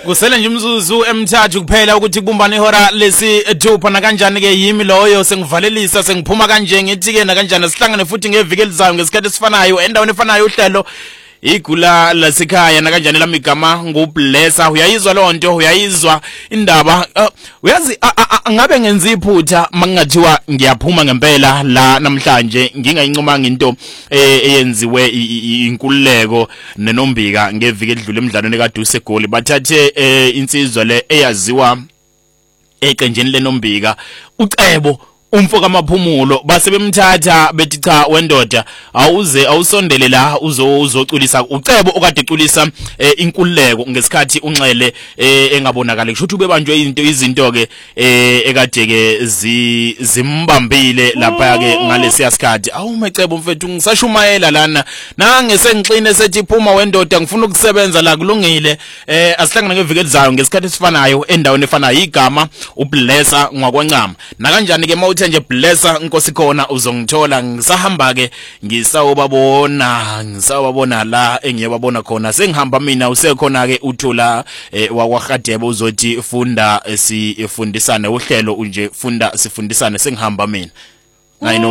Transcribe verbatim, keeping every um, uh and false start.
Kusele nje umzuzu emthathu kuphela ukuthi kubumbane ihora lesi thupha na kanjani ke yimi loyo sengivalelisa sengiphuma kanje ngithi ke na kanjani sihlangane futhi ngeviki elizayo ngesikhathi esifanayo endaweni efanayo uhlelo igula lasekhaya na kanjani lamigama ngublessa uyayizwa lonto uyayizwa indaba uyazi ngabe ngenza iphutha mangingathiwa ngiyaphuma ngempela la namhlanje ngingayincomanga into eyenziwe inkululeko nenombika ngeviki edlule emidlalweni kaDuse Goli bathathe insizwa le eyaziwa eqenjeni lenombika ucebo umfo kamaphumulo base bemthatha bethi cha wendoda awuze awusondele la uzo uzoculisa ucebo okade eculisa inkululeko ngesikhathi unxele engabonakala kusho ukuthi ubebanjwe izinto izinto ke ekade ke zimbambile lapha ke ngalesi yasikhathi awumecebo mfethu ngisashumayela lana nange sengixine sethi phuma wendoda ngifuna ukusebenza la kulungile asihlangana ngeviki elizayo ngesikhathi esifanayo endaweni efanayo igama ublessa ngwakwancama na kanjani ke mawuthi nje blessa inkosi khona uzongithola ngisahamba ke ngisawubabona ngisawubabona la engiyababona khona sengihamba mina usekhona ke uthula wakwaHadebe uzothi funda sifundisane uhlelo unje funda sifundisane sengihamba mina ngayino